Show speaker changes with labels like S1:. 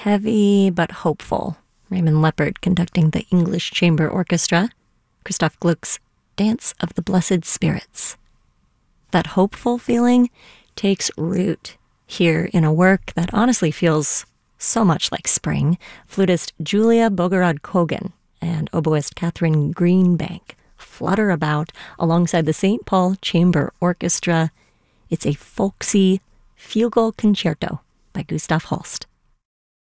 S1: heavy but hopeful. Raymond Leppard conducting the English Chamber Orchestra. Christoph Gluck's Dance of the Blessed Spirits. That hopeful feeling takes root here in a work that honestly feels so much like spring. Flutist Julia Bogorod-Kogan and oboist Catherine Greenbank flutter about alongside the St. Paul Chamber Orchestra. It's a folksy fugal concerto by Gustav Holst.